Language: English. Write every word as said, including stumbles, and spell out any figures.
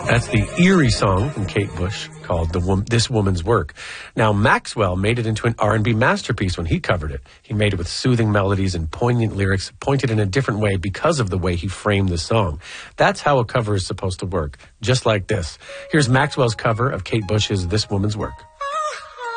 That's the eerie song from Kate Bush called the Wom- This Woman's Work. Now, Maxwell made it into an R and B masterpiece when he covered it. He made it with soothing melodies and poignant lyrics, pointed in a different way because of the way he framed the song. That's how a cover is supposed to work, just like this. Here's Maxwell's cover of Kate Bush's This Woman's Work.